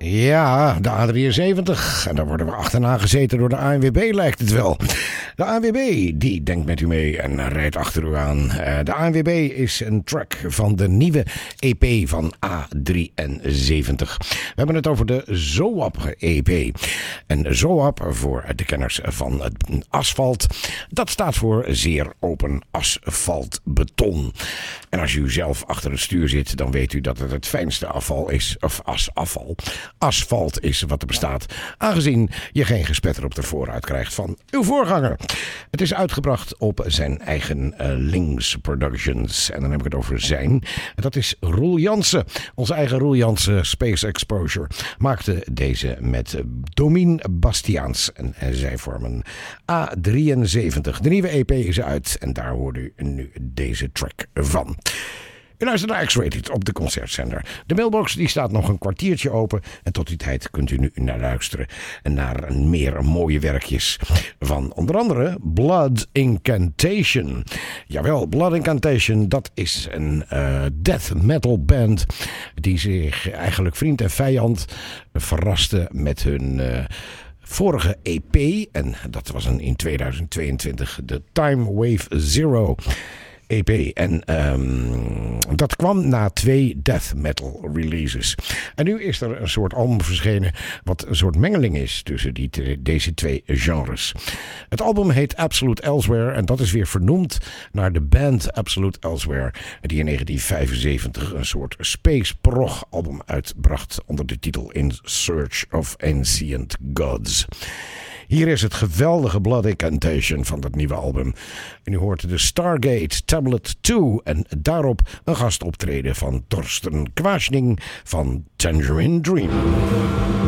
Ja, de A73. En daar worden we achterna gezeten door de ANWB, lijkt het wel. De ANWB, die denkt met u mee en rijdt achter u aan. De ANWB is een track van de nieuwe EP van A73. We hebben het over de Zoap EP. En Zoap, voor de kenners van het asfalt, dat staat voor zeer open asfaltbeton. En als u zelf achter het stuur zit, dan weet u dat het fijnste afval is, of asafval. Asfalt is wat er bestaat, aangezien je geen gespetter op de vooruit krijgt van uw voorganger. Het is uitgebracht op zijn eigen Links Productions. En dan heb ik het over zijn. Dat is Roel Jansen. Onze eigen Roel Jansen, Space Exposure, maakte deze met Domien Bastiaans. En zij vormen A73. De nieuwe EP is uit en daar hoort u nu deze track van. U luistert naar X-Rated op de Concertzender. De mailbox die staat nog een kwartiertje open. En tot die tijd kunt u nu naar luisteren. Naar meer mooie werkjes. Van onder andere Blood Incantation. Jawel, Blood Incantation. Dat is een death metal band. Die zich eigenlijk vriend en vijand verraste met hun vorige EP. En dat was in 2022 de Time Wave Zero EP. En dat kwam na 2 death metal releases. En nu is er een soort album verschenen wat een soort mengeling is tussen deze 2 genres. Het album heet Absolute Elsewhere en dat is weer vernoemd naar de band Absolute Elsewhere, die in 1975 een soort space prog album uitbracht onder de titel In Search of Ancient Gods. Hier is het geweldige Blood Incantation van dat nieuwe album. En u hoort de Stargate Tablet 2 en daarop een gastoptreden van Torsten Quaschning van Tangerine Dream.